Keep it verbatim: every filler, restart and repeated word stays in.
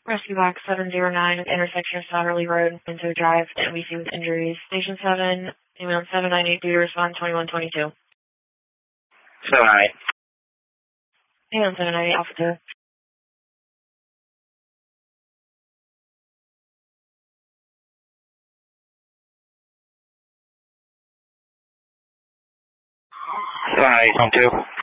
Rescue Box seven zero nine, intersection of Sauterley Road, Pinto Drive, N B C with injuries. Station seven, ambulance seven nine eight three to respond twenty-one twenty-two. seven nine eight. Ambulance seven nine eight, Alpha two. seven nine eight, two.